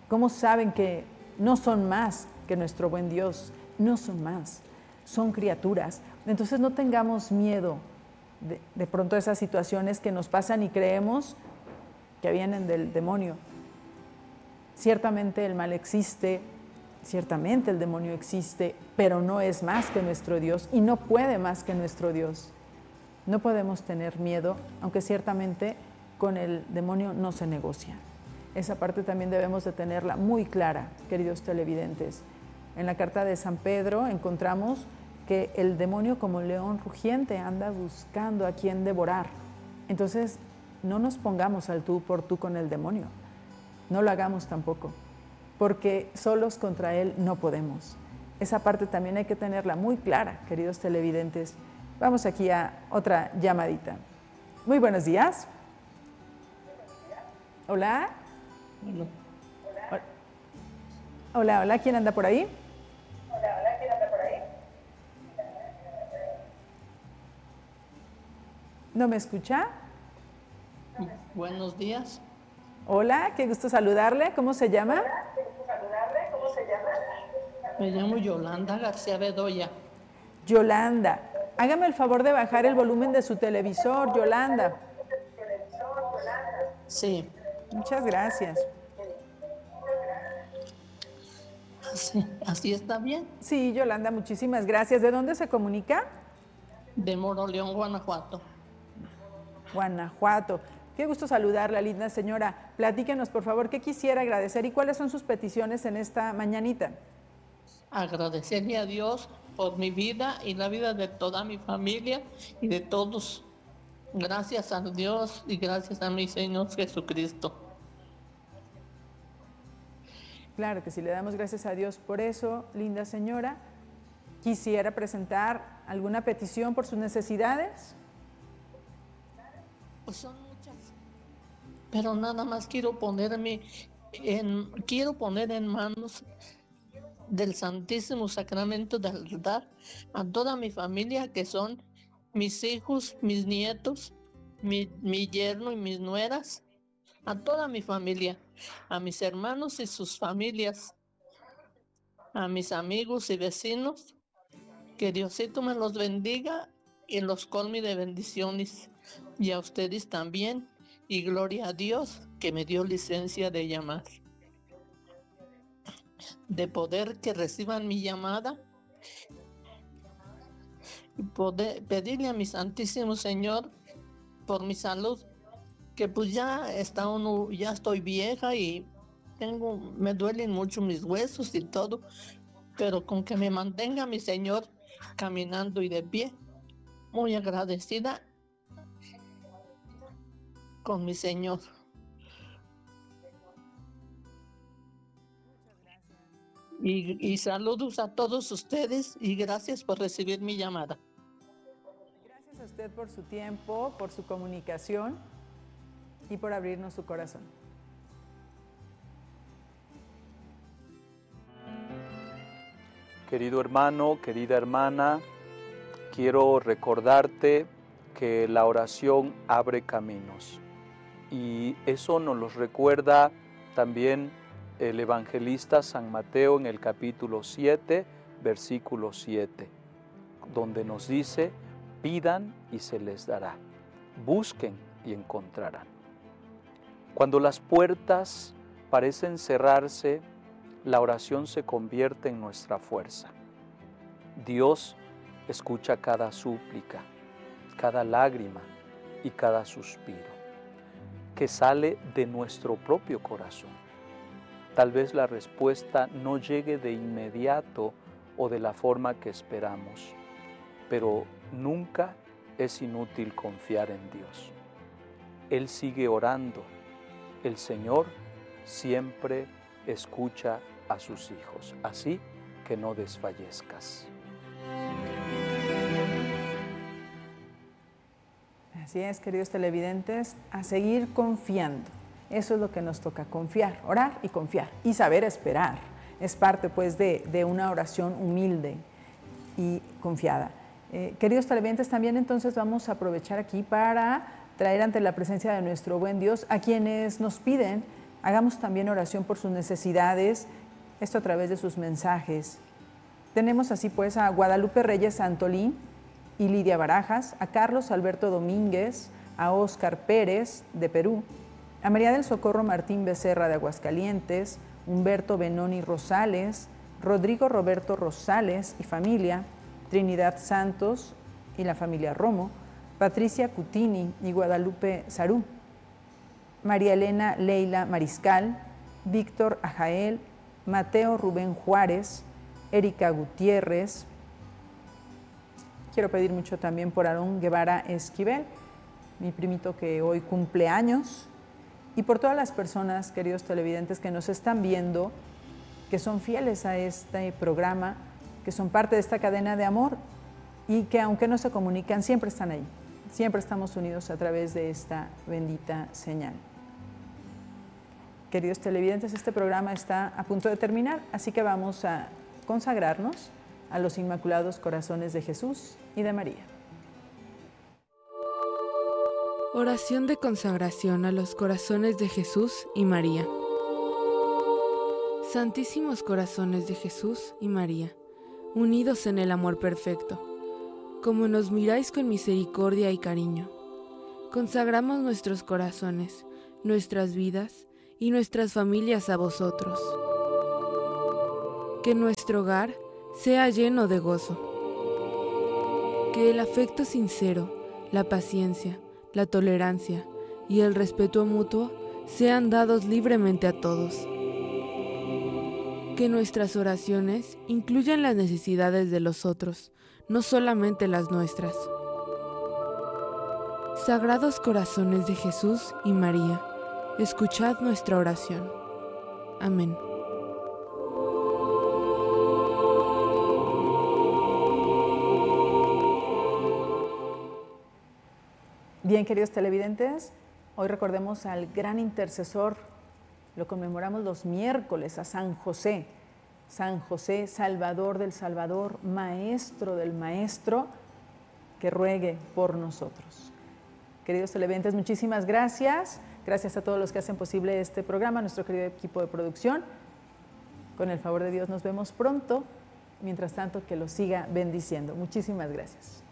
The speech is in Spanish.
¿Cómo saben que no son más que nuestro buen Dios? No son más, son criaturas. Entonces no tengamos miedo de pronto esas situaciones que nos pasan y creemos que vienen del demonio. Ciertamente el mal existe, ciertamente el demonio existe, pero no es más que nuestro Dios y no puede más que nuestro Dios. No podemos tener miedo, aunque ciertamente con el demonio no se negocia. Esa parte también debemos de tenerla muy clara, queridos televidentes. En la carta de San Pedro encontramos que el demonio como león rugiente anda buscando a quien devorar. Entonces, no nos pongamos al tú por tú con el demonio. No lo hagamos tampoco, porque solos contra él no podemos. Esa parte también hay que tenerla muy clara, queridos televidentes. Vamos aquí a otra llamadita. Muy buenos días. Hola. Hola, hola, ¿quién anda por ahí? ¿No me escucha? Buenos días. Hola, qué gusto saludarle. ¿Cómo se llama? Me llamo Yolanda García Bedoya. Yolanda. Hágame el favor de bajar el volumen de su televisor, Yolanda. Sí. Muchas gracias. ¿Así está bien? Sí, Yolanda, muchísimas gracias. ¿De dónde se comunica? De Moroleón, Guanajuato. Guanajuato. Qué gusto saludarla, linda señora. Platíquenos, por favor, qué quisiera agradecer y cuáles son sus peticiones en esta mañanita. Agradecerle a Dios por mi vida y la vida de toda mi familia y de todos. Gracias a Dios y gracias a mi Señor Jesucristo. Claro que sí, le damos gracias a Dios por eso, linda señora. ¿Quisiera presentar alguna petición por sus necesidades? Pues son muchas, pero nada más quiero poner en manos del Santísimo Sacramento del altar a toda mi familia, que son mis hijos, mis nietos, mi yerno y mis nueras, a toda mi familia, a mis hermanos y sus familias, a mis amigos y vecinos. Que Diosito me los bendiga y los colme de bendiciones, y a ustedes también, y gloria a Dios que me dio licencia de llamar, de poder que reciban mi llamada y poder pedirle a mi Santísimo Señor por mi salud, que pues ya estoy vieja y me duelen mucho mis huesos y todo, pero con que me mantenga mi Señor caminando y de pie, muy agradecida con mi Señor. Y saludos a todos ustedes y gracias por recibir mi llamada. Gracias a usted por su tiempo, por su comunicación y por abrirnos su corazón. Querido hermano, querida hermana, quiero recordarte que la oración abre caminos y eso nos lo recuerda también el evangelista San Mateo en el capítulo 7, versículo 7, donde nos dice: pidan y se les dará, busquen y encontrarán. Cuando las puertas parecen cerrarse, la oración se convierte en nuestra fuerza. Dios escucha cada súplica, cada lágrima y cada suspiro que sale de nuestro propio corazón. Tal vez la respuesta no llegue de inmediato o de la forma que esperamos, pero nunca es inútil confiar en Dios. Él sigue orando. El Señor siempre escucha a sus hijos, así que no desfallezcas. Así es, queridos televidentes, a seguir confiando. Eso es lo que nos toca, confiar, orar y confiar y saber esperar. Es parte pues de una oración humilde y confiada. Queridos televidentes, también entonces vamos a aprovechar aquí para traer ante la presencia de nuestro buen Dios a quienes nos piden Hagamos también oración por sus necesidades, esto a través de sus mensajes. Tenemos así pues a Guadalupe Reyes Antolín y Lidia Barajas, a Carlos Alberto Domínguez, a Óscar Pérez de Perú, a María del Socorro Martín Becerra de Aguascalientes, Humberto Benoni Rosales, Rodrigo Roberto Rosales y familia, Trinidad Santos y la familia Romo, Patricia Cutini y Guadalupe Sarú, María Elena Leila Mariscal, Víctor Ajael, Mateo Rubén Juárez, Erika Gutiérrez. Quiero pedir mucho también por Aarón Guevara Esquivel, mi primito que hoy cumple años, y por todas las personas, queridos televidentes, que nos están viendo, que son fieles a este programa, que son parte de esta cadena de amor y que aunque no se comunican, siempre están ahí. Siempre estamos unidos a través de esta bendita señal. Queridos televidentes, este programa está a punto de terminar, así que vamos a consagrarnos a los Inmaculados Corazones de Jesús y de María. Oración de consagración a los corazones de Jesús y María. Santísimos corazones de Jesús y María, unidos en el amor perfecto, como nos miráis con misericordia y cariño, consagramos nuestros corazones, nuestras vidas y nuestras familias a vosotros. Que nuestro hogar sea lleno de gozo. Que el afecto sincero, la paciencia, la tolerancia y el respeto mutuo sean dados libremente a todos. Que nuestras oraciones incluyan las necesidades de los otros, no solamente las nuestras. Sagrados corazones de Jesús y María, escuchad nuestra oración. Amén. Bien, queridos televidentes, hoy recordemos al gran intercesor, lo conmemoramos los miércoles, a San José, Salvador del Salvador, Maestro del Maestro, que ruegue por nosotros. Queridos televidentes, muchísimas gracias. Gracias a todos los que hacen posible este programa, nuestro querido equipo de producción. Con el favor de Dios nos vemos pronto. Mientras tanto, que los siga bendiciendo. Muchísimas gracias.